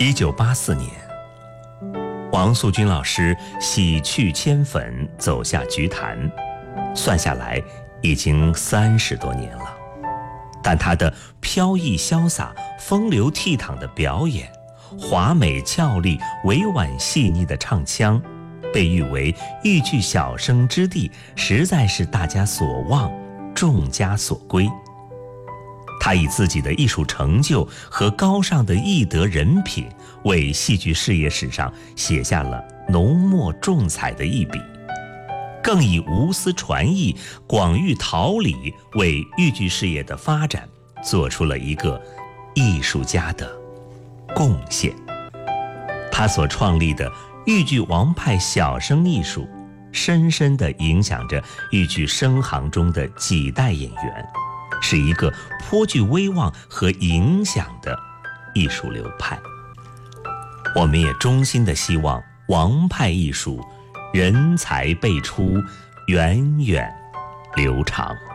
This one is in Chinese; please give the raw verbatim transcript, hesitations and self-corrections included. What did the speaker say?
一九八四年，王素君老师洗去铅粉，走下菊坛，算下来已经三十多年了。但她的飘逸潇洒、风流倜傥的表演，华美俏丽、委婉细腻的唱腔，被誉为豫剧小生之地，实在是大家所望，众家所归。他以自己的艺术成就和高尚的艺德人品，为戏剧事业史上写下了浓墨重彩的一笔，更以无私传艺、广寓桃李，为豫剧事业的发展做出了一个艺术家的贡献。他所创立的豫剧王派小生艺术，深深地影响着豫剧生行中的几代演员，是一个颇具威望和影响的艺术流派。我们也衷心地希望王派艺术人才辈出，源远流长。